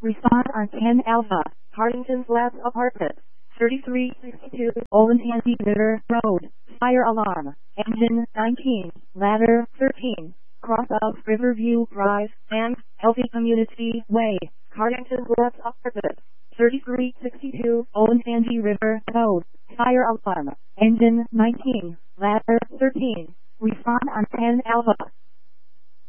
Respond on 10 Alpha, Hartington Flats Apartment, 3362 Olentangy River Road, fire alarm, engine 19, ladder 13, cross out Riverview Drive, and Healthy Community Way, Hartington Flats Apartment, 3362 Olentangy River Road, fire alarm, engine 19, ladder 13, respond on 10 Alpha.